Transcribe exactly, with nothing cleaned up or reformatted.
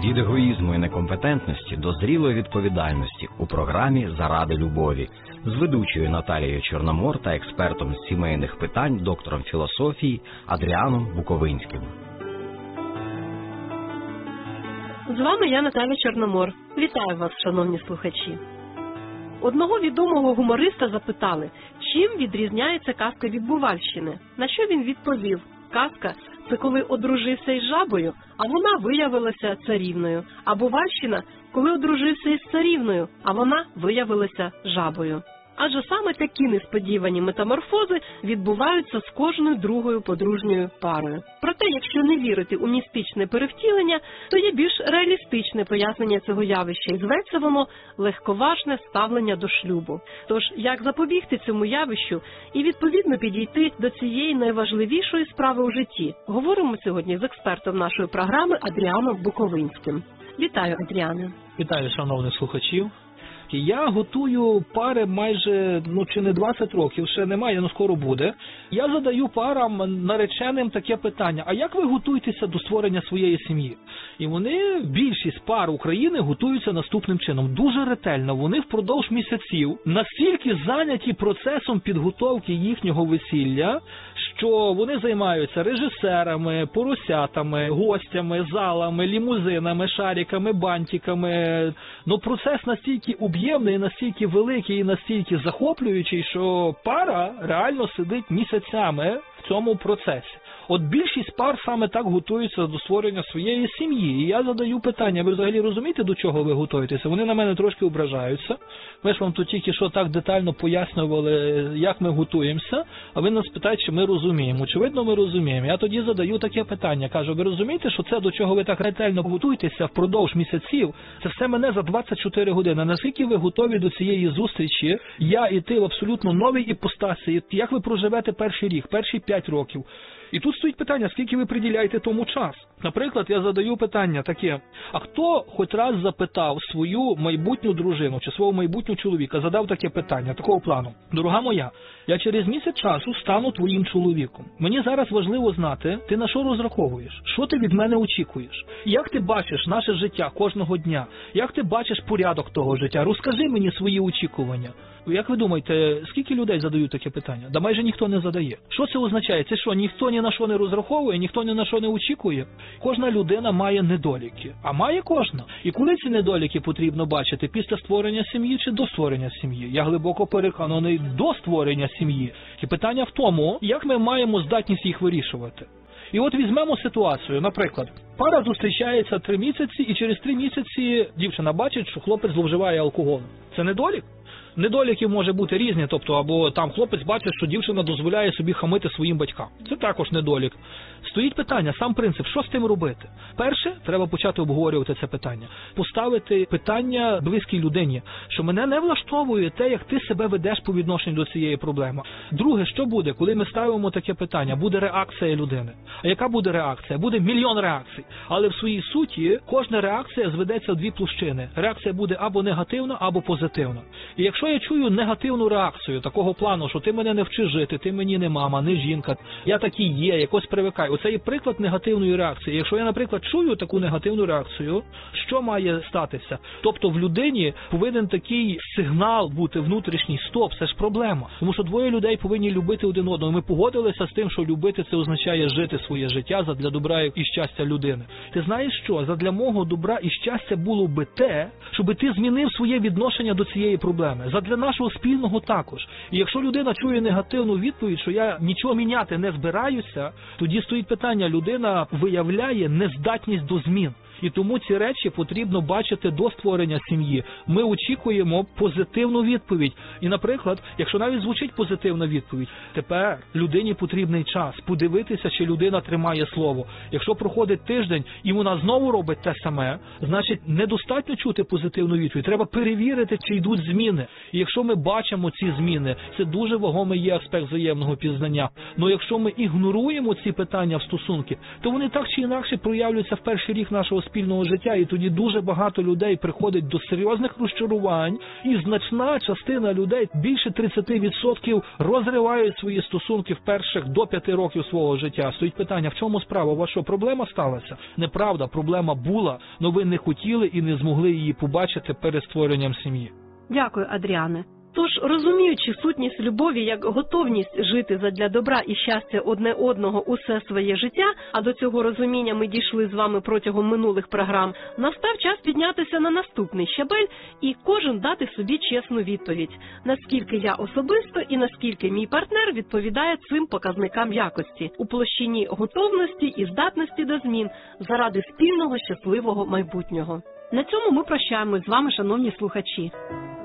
Від егоїзму і некомпетентності до зрілої відповідальності у програмі «Заради любові» з ведучою Наталією Чорномор та експертом з сімейних питань, доктором філософії Адріаном Буковинським. З вами я, Наталя Чорномор. Вітаю вас, шановні слухачі. Одного відомого гумориста запитали, чим відрізняється казка від Бувальщини. На що він відповів: казка – це коли одружився із жабою, а вона виявилася царівною. А Бувальщина – коли одружився із царівною, а вона виявилася жабою. Адже саме такі несподівані метаморфози відбуваються з кожною другою подружньою парою. Проте, якщо не вірити у містичне перевтілення, то є більш реалістичне пояснення цього явища, і зветься воно легковажне ставлення до шлюбу. Тож, як запобігти цьому явищу і відповідно підійти до цієї найважливішої справи у житті, говоримо сьогодні з експертом нашої програми Адріаном Буковинським. Вітаю, Адріане. Вітаю, шановних слухачів. Я готую пари майже, ну, чи не двадцять років, ще немає, але скоро буде. Я задаю парам, нареченим, таке питання: а як ви готуєтеся до створення своєї сім'ї? І вони, більшість пар України, готуються наступним чином. Дуже ретельно. Вони впродовж місяців настільки зайняті процесом підготовки їхнього весілля, що вони займаються режисерами, поросятами, гостями, залами, лімузинами, шариками, бантиками. Ну, процес настільки об'ємний, настільки великий і настільки захоплюючий, що пара реально сидить місяцями в цьому процесі. От більшість пар саме так готуються до створення своєї сім'ї. І я задаю питання: ви взагалі розумієте, до чого ви готуєтеся? Вони на мене трошки ображаються. Ми ж вам тут тільки що так детально пояснювали, як ми готуємося, а ви нас питаєте, чи ми розуміємо. Очевидно, ми розуміємо. Я тоді задаю таке питання. Кажу: ви розумієте, що це, до чого ви так ретельно готуєтеся впродовж місяців, це все мене за двадцять чотири години. Наскільки ви готові до цієї зустрічі, я і ти в абсолютно новій іпостасі, як ви проживете перший рік, перші п'ять років? І тут стоїть питання, скільки ви приділяєте тому час. Наприклад, я задаю питання таке: а хто хоч раз запитав свою майбутню дружину чи свого майбутнього чоловіка, задав таке питання, такого плану: дорога моя, я через місяць часу стану твоїм чоловіком. Мені зараз важливо знати, ти на що розраховуєш, що ти від мене очікуєш, як ти бачиш наше життя кожного дня, як ти бачиш порядок того життя, розкажи мені свої очікування. Як ви думаєте, скільки людей задають таке питання? Да майже ніхто не задає. Що це означає? Це що, ніхто ні на що не розраховує, ніхто ні на що не очікує? Кожна людина має недоліки. А має кожна. І коли ці недоліки потрібно бачити? Після створення сім'ї чи до створення сім'ї? Я глибоко переконаний, до створення сім'ї. І питання в тому, як ми маємо здатність їх вирішувати. І от візьмемо ситуацію. Наприклад, пара зустрічається три місяці, і через три місяці дівчина бачить, що хлопець зловживає алкоголем. Це недолік? Недоліків може бути різні, тобто, або там хлопець бачить, що дівчина дозволяє собі хамити своїм батькам. Це також недолік. Стоїть питання, сам принцип, що з тим робити? Перше, треба почати обговорювати це питання. Поставити питання близькій людині, що мене не влаштовує те, як ти себе ведеш по відношенню до цієї проблеми. Друге, що буде, коли ми ставимо таке питання? Буде реакція людини. А яка буде реакція? Буде мільйон реакцій. Але в своїй суті кожна реакція зведеться в дві площини. Реакція буде або негативна, або позитивна. І якщо я чую негативну реакцію такого плану, що ти мене не вчиш жити, ти мені не мама, не жінка, я такий є, якось привикаю. Оце є приклад негативної реакції. Якщо я, наприклад, чую таку негативну реакцію, що має статися? Тобто в людині повинен такий сигнал бути внутрішній: стоп, це ж проблема. Тому що двоє людей повинні любити один одного. Ми погодилися з тим, що любити – це означає жити своє життя задля добра і щастя людини. Ти знаєш що? Задля мого добра і щастя було би те, щоб ти змінив своє відношення до цієї проблеми. Задля нашого спільного також. І якщо людина чує негативну відповідь, що я нічого міняти не збираюся, тоді стоїть питання: людина виявляє нездатність до змін. І тому ці речі потрібно бачити до створення сім'ї. Ми очікуємо позитивну відповідь. І, наприклад, якщо навіть звучить позитивна відповідь, тепер людині потрібний час подивитися, чи людина тримає слово. Якщо проходить тиждень і вона знову робить те саме, значить недостатньо чути позитивну відповідь. Треба перевірити, чи йдуть зміни. І якщо ми бачимо ці зміни, це дуже вагомий є аспект взаємного пізнання. Но якщо ми ігноруємо ці питання в стосунки, то вони так чи інакше проявляються в перший рік нашого спільного життя, і тоді дуже багато людей приходить до серйозних розчарувань, і значна частина людей, більше тридцять відсотків, розривають свої стосунки в перших до п'яти років свого життя. Стоїть питання, в чому справа? У вас що, проблема сталася? Неправда, проблема була, але ви не хотіли і не змогли її побачити перед створенням сім'ї. Дякую, Адріане. Тож, розуміючи сутність любові як готовність жити задля добра і щастя одне одного усе своє життя, а до цього розуміння ми дійшли з вами протягом минулих програм, настав час піднятися на наступний щабель і кожен дати собі чесну відповідь, наскільки я особисто і наскільки мій партнер відповідає цим показникам якості у площині готовності і здатності до змін заради спільного щасливого майбутнього. На цьому ми прощаємось з вами, шановні слухачі.